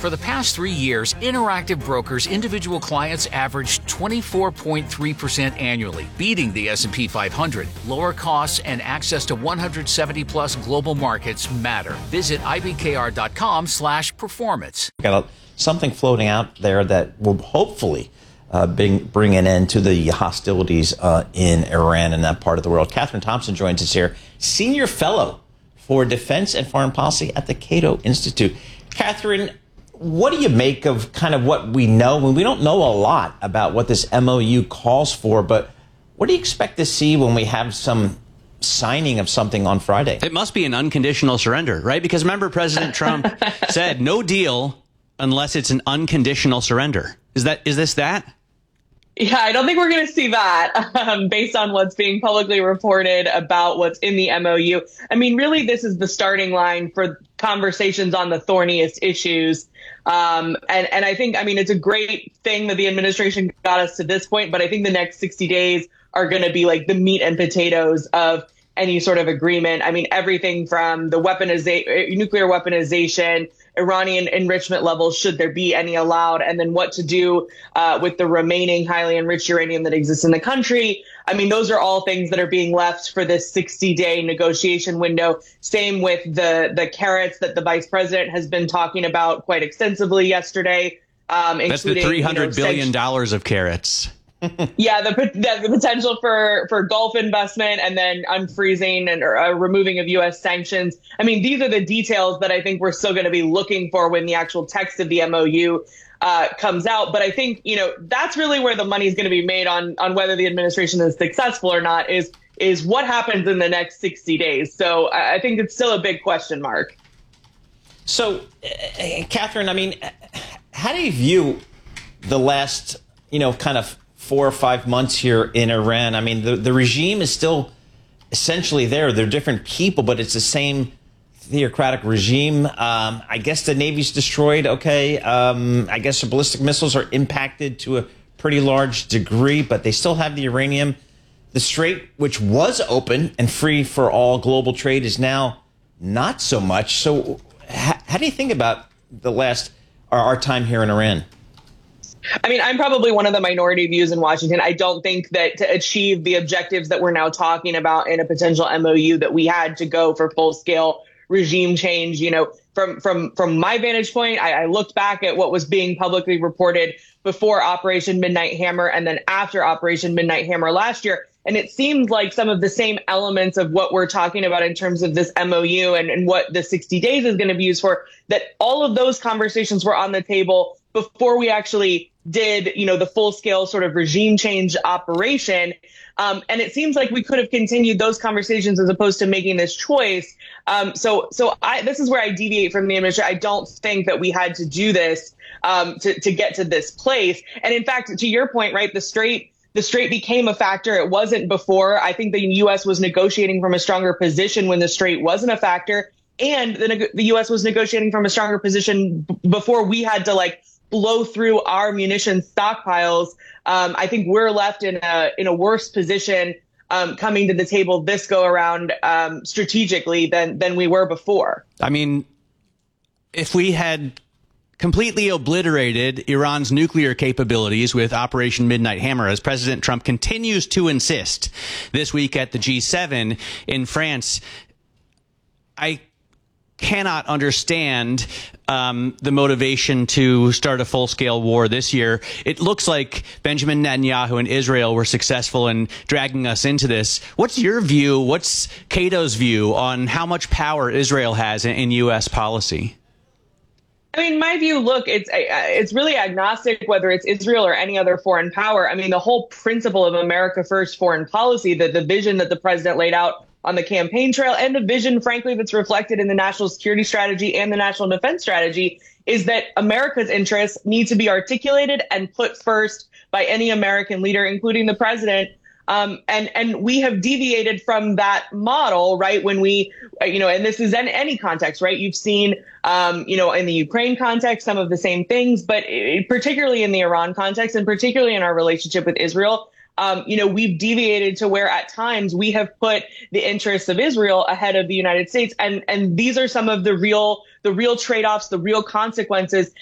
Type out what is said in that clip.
For the past 3 years, Interactive Brokers individual clients averaged 24.3% annually, beating the S&P 500. Lower costs and access to 170-plus global markets matter. Visit ibkr.com/performance. Got something floating out there that will hopefully bring an end to the hostilities in Iran and that part of the world. Catherine Thompson joins us here, Senior Fellow for Defense and Foreign Policy at the Cato Institute. Catherine, what do you make of kind of what we know? I mean, we don't know a lot about what this MOU calls for, but what do you expect to see when we have some signing of something on Friday? It must be an unconditional surrender, right? Because remember, President Trump said no deal unless it's an unconditional surrender. Is this that? Yeah, I don't think we're going to see that based on what's being publicly reported about what's in the MOU. I mean, really, this is the starting line for conversations on the thorniest issues. And I think, I mean, it's a great thing that the administration got us to this point, but I think the next 60 days are going to be like the meat and potatoes of any sort of agreement. I mean, everything from the nuclear weaponization, Iranian enrichment levels, should there be any allowed, and then what to do with the remaining highly enriched uranium that exists in the country. I mean, those are all things that are being left for this 60-day negotiation window. Same with the carrots that the vice president has been talking about quite extensively yesterday. That's the $300 billion of carrots. Yeah, the potential for Gulf investment and then unfreezing and removing of U.S. sanctions. I mean, these are the details that I think we're still going to be looking for when the actual text of the MOU comes out. But I think, that's really where the money is going to be made on whether the administration is successful or not is what happens in the next 60 days. So I think it's still a big question mark. So, Catherine, I mean, how do you view the last, kind of 4 or 5 months here in Iran? I mean, the regime is still essentially there. They're different people, but it's the same theocratic regime. I guess the Navy's destroyed. Okay. I guess the ballistic missiles are impacted to a pretty large degree, but they still have the uranium. The Strait, which was open and free for all global trade, is now not so much. So how do you think about our time here in Iran? I mean, I'm probably one of the minority views in Washington. I don't think that to achieve the objectives that we're now talking about in a potential MOU that we had to go for full scale regime change. From my vantage point, I looked back at what was being publicly reported before Operation Midnight Hammer and then after Operation Midnight Hammer last year. And it seems like some of the same elements of what we're talking about in terms of this MOU and what the 60 days is going to be used for, that all of those conversations were on the table before we actually did, the full scale sort of regime change operation. And it seems like we could have continued those conversations as opposed to making this choice. So this is where I deviate from the administration. I don't think that we had to do this to get to this place. And in fact, to your point, right, the Strait became a factor. It wasn't before. I think the U.S. was negotiating from a stronger position when the Strait wasn't a factor. And the U.S. was negotiating from a stronger position before we had to blow through our munition stockpiles. I think we're left in a worse position coming to the table this go around strategically than we were before. I mean, if we had completely obliterated Iran's nuclear capabilities with Operation Midnight Hammer, as President Trump continues to insist this week at the G7 in France, I cannot understand the motivation to start a full-scale war this year. It looks like Benjamin Netanyahu and Israel were successful in dragging us into this. What's your view? What's Cato's view on how much power Israel has in U.S. policy? I mean, my view, look, it's really agnostic whether it's Israel or any other foreign power. I mean, the whole principle of America First foreign policy, the vision that the president laid out on the campaign trail, and the vision, frankly, that's reflected in the national security strategy and the national defense strategy, is that America's interests need to be articulated and put first by any American leader, including the president. And we have deviated from that model, right? When we, and this is in any context, right? You've seen, in the Ukraine context, some of the same things, but particularly in the Iran context and particularly in our relationship with Israel, we've deviated to where at times we have put the interests of Israel ahead of the United States. And these are some of the real trade-offs, the real consequences